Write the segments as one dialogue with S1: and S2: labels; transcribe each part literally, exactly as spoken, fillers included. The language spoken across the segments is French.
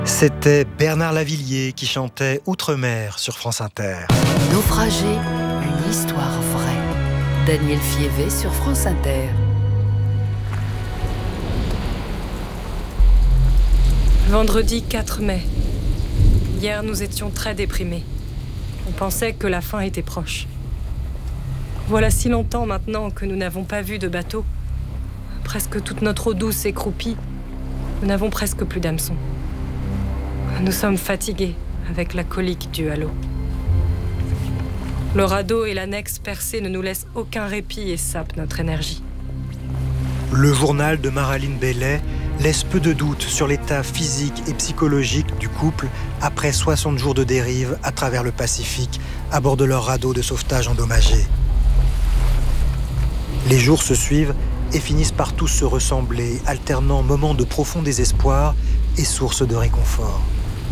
S1: C'était Bernard Lavilliers qui chantait Outre-mer sur France Inter.
S2: Naufragé, une histoire vraie. Daniel Fievé sur France Inter.
S3: Vendredi quatre mai. Hier, nous étions très déprimés. On pensait que la fin était proche. Voilà si longtemps maintenant que nous n'avons pas vu de bateau. Presque toute notre eau douce est croupie. Nous n'avons presque plus d'hameçon. Nous sommes fatigués avec la colique due à l'eau. Le radeau et l'annexe percée ne nous laissent aucun répit et sapent notre énergie.
S1: Le journal de Maraline Bellet laisse peu de doute sur l'état physique et psychologique du couple après soixante jours de dérive à travers le Pacifique à bord de leur radeau de sauvetage endommagé. Les jours se suivent et finissent par tous se ressembler, alternant moments de profond désespoir et sources de réconfort.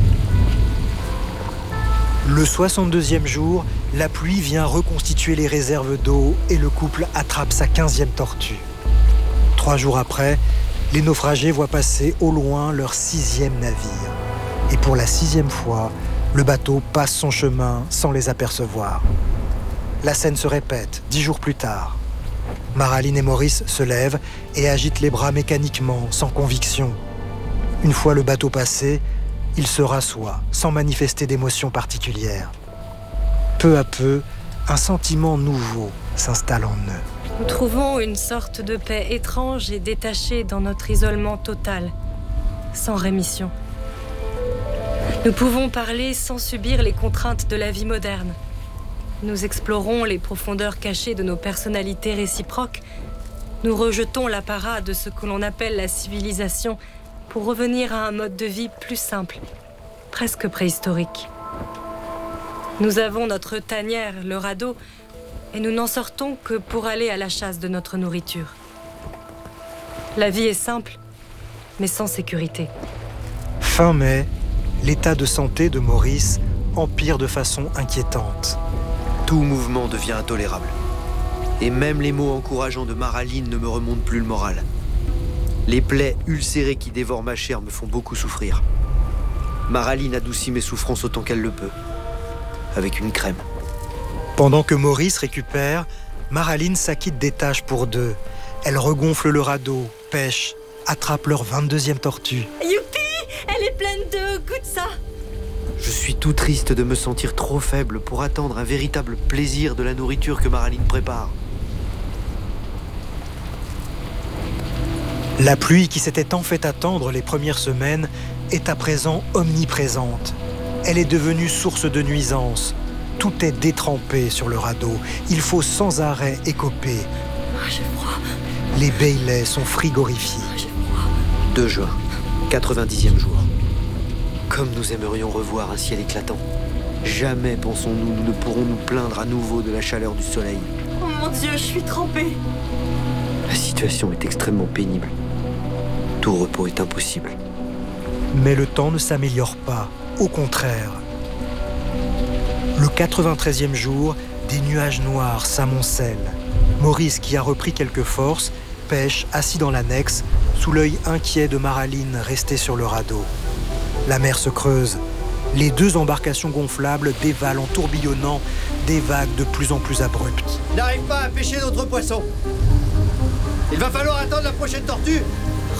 S1: Le soixante-deuxième jour, la pluie vient reconstituer les réserves d'eau et le couple attrape sa quinzième tortue. Trois jours après, les naufragés voient passer au loin leur sixième navire. Et pour la sixième fois, le bateau passe son chemin sans les apercevoir. La scène se répète dix jours plus tard. Maraline et Maurice se lèvent et agitent les bras mécaniquement, sans conviction. Une fois le bateau passé, ils se rassoient, sans manifester d'émotion particulière. Peu à peu, un sentiment nouveau s'installe en eux.
S3: Nous trouvons une sorte de paix étrange et détachée dans notre isolement total, sans rémission. Nous pouvons parler sans subir les contraintes de la vie moderne. Nous explorons les profondeurs cachées de nos personnalités réciproques. Nous rejetons l'apparat de ce que l'on appelle la civilisation pour revenir à un mode de vie plus simple, presque préhistorique. Nous avons notre tanière, le radeau, et nous n'en sortons que pour aller à la chasse de notre nourriture. La vie est simple, mais sans sécurité.
S1: Fin mai, l'état de santé de Maurice empire de façon inquiétante.
S4: Tout mouvement devient intolérable. Et même les mots encourageants de Maraline ne me remontent plus le moral. Les plaies ulcérées qui dévorent ma chair me font beaucoup souffrir. Maraline adoucit mes souffrances autant qu'elle le peut, avec une crème.
S1: Pendant que Maurice récupère, Maraline s'acquitte des tâches pour deux. Elle regonfle le radeau, pêche, attrape leur vingt-deuxième tortue.
S3: Youpi! Elle est pleine d'eau, goûte ça!
S4: Je suis tout triste de me sentir trop faible pour attendre un véritable plaisir de la nourriture que Maraline prépare.
S1: La pluie qui s'était tant fait attendre les premières semaines est à présent omniprésente. Elle est devenue source de nuisances. Tout est détrempé sur le radeau. Il faut sans arrêt écoper.
S3: Oh, j'ai froid.
S1: Les Bailey sont frigorifiés.
S3: Oh, j'ai froid.
S4: deux juin, quatre-vingt-dixième jour. Comme nous aimerions revoir un ciel éclatant. Jamais, pensons-nous, nous ne pourrons nous plaindre à nouveau de la chaleur du soleil.
S3: Oh mon Dieu, je suis trempée.
S4: La situation est extrêmement pénible. Tout repos est impossible.
S1: Mais le temps ne s'améliore pas, au contraire. Le quatre-vingt-treizième jour, des nuages noirs s'amoncellent. Maurice, qui a repris quelques forces, pêche assis dans l'annexe, sous l'œil inquiet de Maraline restée sur le radeau. La mer se creuse. Les deux embarcations gonflables dévalent en tourbillonnant des vagues de plus en plus abruptes.
S5: N'arrive pas à pêcher notre poisson. Il va falloir attendre la prochaine tortue.